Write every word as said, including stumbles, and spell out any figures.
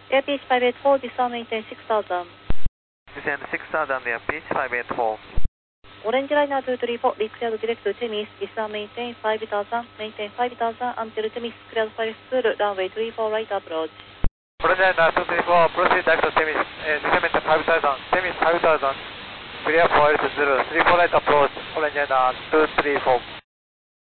Airbus five eight four, discount maintain six thousand. Descend six thousand, Airbus five eight four. Orange liner two three four, declared direct to Temis, discount maintain five thousand, maintain five thousand until Temis, cleared for full, runway three four right approach. Orange liner two three four, proceed direct to Temis, uh, descend maintain five thousand, Temis five thousand, clear for L two zero, three four right approach, Orange liner two three four.